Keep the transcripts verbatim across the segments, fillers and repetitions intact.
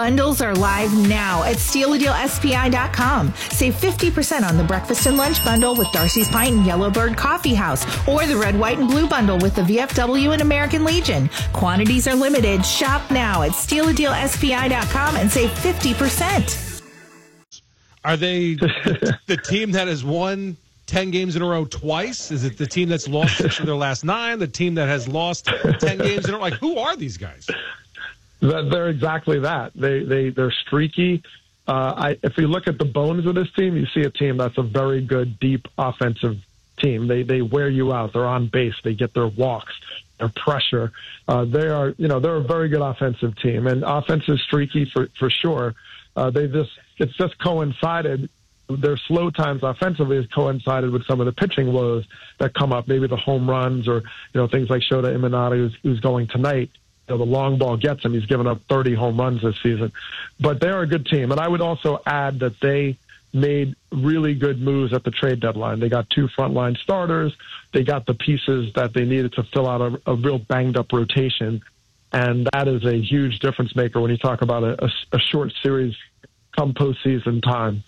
Bundles are live now at steal a deal S P I dot com. Save fifty percent on the breakfast and lunch bundle with Darcy's Pint and Yellowbird Coffee House, or the red, white, and blue bundle with the V F W and American Legion. Quantities are limited. Shop now at steal a deal S P I dot com and save fifty percent. Are they the, the team that has won ten games in a row twice? Is it the team that's lost six of their last nine? The team that has lost ten games in a row? Like, who are these guys? They're exactly that. They they they're streaky. Uh, I, if you look at the bones of this team, you see a team that's a very good, deep offensive team. They they wear you out. They're on base. They get their walks, their pressure. Uh, they are you know they're a very good offensive team, and offense is streaky for for sure. Uh, they just it's just coincided. Their slow times offensively has coincided with some of the pitching woes that come up. Maybe the home runs or you know things like Shota Imanaga, who's, who's going tonight. You know, the long ball gets him. He's given up thirty home runs this season. But they're a good team. And I would also add that they made really good moves at the trade deadline. They got two frontline starters. They got the pieces that they needed to fill out a, a real banged-up rotation. And that is a huge difference maker when you talk about a, a, a short series come postseason time.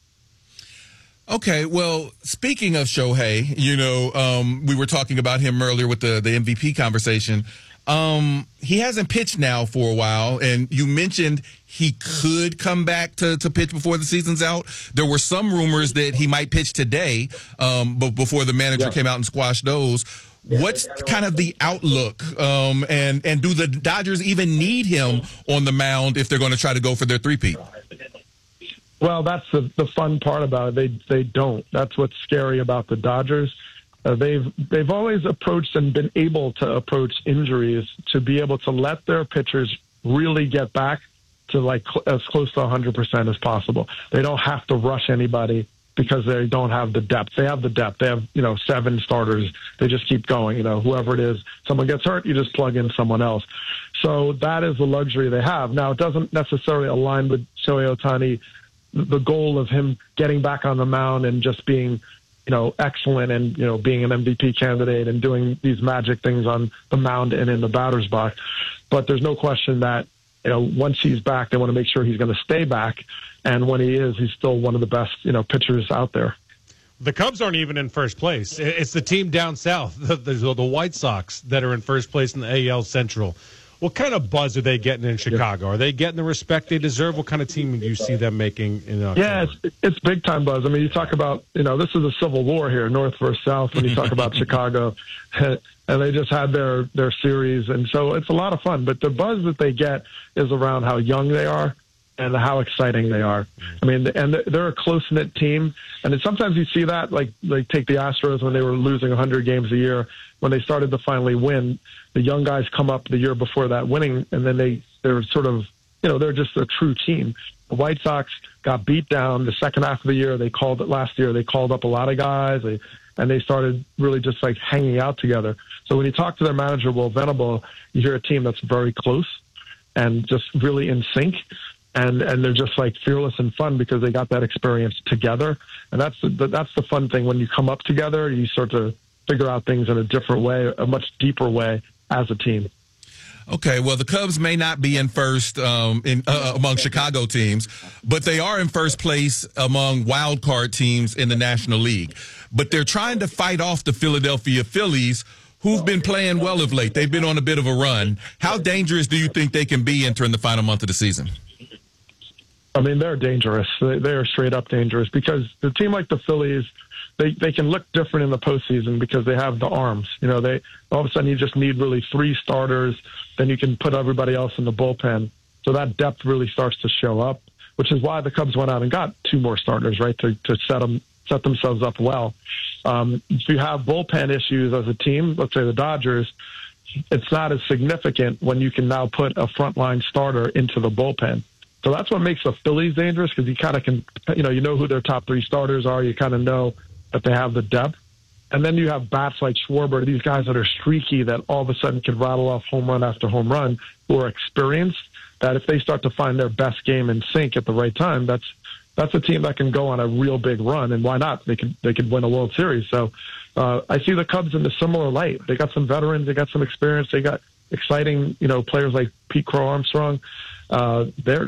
Okay, well, speaking of Shohei, you know, um, we were talking about him earlier with the, the M V P conversation. Um, he hasn't pitched now for a while, and you mentioned he could come back to, to pitch before the season's out. There were some rumors that he might pitch today, um, but before the manager yeah. came out and squashed those. What's kind of the outlook, um, and, and do the Dodgers even need him on the mound if they're going to try to go for their three-peat? Well, that's the, the fun part about it. They they don't. That's what's scary about the Dodgers. Uh, they've they've always approached and been able to approach injuries to be able to let their pitchers really get back to like cl- as close to one hundred percent as possible. They don't have to rush anybody because they don't have the depth. They have the depth. They have, you know, seven starters. They just keep going. You know, whoever it is, someone gets hurt, you just plug in someone else. So that is the luxury they have. Now, it doesn't necessarily align with Shohei Ohtani, the goal of him getting back on the mound and just being, you know, excellent and, you know, being an M V P candidate and doing these magic things on the mound and in the batter's box. But there's no question that, you know, once he's back, they want to make sure he's going to stay back. And when he is, he's still one of the best, you know, pitchers out there. The Cubs aren't even in first place. It's the team down south, the, the, the White Sox, that are in first place in the A L Central. What kind of buzz are they getting in Chicago? Are they getting the respect they deserve? What kind of team do you see them making in October? Yeah, it's, it's big time buzz. I mean, you talk about, you know, this is a civil war here, North versus South, when you talk about Chicago. And they just had their, their series. And so it's a lot of fun. But the buzz that they get is around how young they are and how exciting they are. I mean, and they're a close-knit team. And sometimes you see that, like, like take the Astros when they were losing one hundred games a year. When they started to finally win, the young guys come up the year before that winning, and then they, they're sort of, you know, they're just a true team. The White Sox got beat down the second half of the year. They called it last year. They called up a lot of guys, they, and they started really just, like, hanging out together. So when you talk to their manager, Will Venable, you hear a team that's very close and just really in sync. And and they're just like fearless and fun because they got that experience together. And that's the, that's the fun thing. When you come up together, you start to figure out things in a different way, a much deeper way as a team. Okay, well, the Cubs may not be in first um, in uh, among Chicago teams, but they are in first place among wild card teams in the National League. But they're trying to fight off the Philadelphia Phillies, who've been playing well of late. They've been on a bit of a run. How dangerous do you think they can be entering the final month of the season? I mean, they're dangerous. They're straight up dangerous because the team like the Phillies, they, they can look different in the postseason because they have the arms. You know, they all of a sudden you just need really three starters, then you can put everybody else in the bullpen. So that depth really starts to show up, which is why the Cubs went out and got two more starters, right, to, to set them set themselves up well. Um, if you have bullpen issues as a team, let's say the Dodgers, it's not as significant when you can now put a frontline starter into the bullpen. So that's what makes the Phillies dangerous because you kind of can, you know, you know who their top three starters are. You kind of know that they have the depth. And then you have bats like Schwarber, these guys that are streaky that all of a sudden can rattle off home run after home run who are experienced, that if they start to find their best game in sync at the right time, that's that's a team that can go on a real big run. And why not? They could, they could win a World Series. So uh, I see the Cubs in a similar light. They got some veterans. They got some experience. They got exciting, you know, players like Pete Crow Armstrong. Uh, they're